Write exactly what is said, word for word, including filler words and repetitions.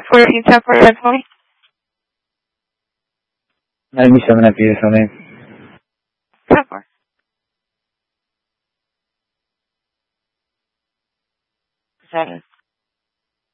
for you to for that for me? ninety-seven at the S L A. Ten four. Seven.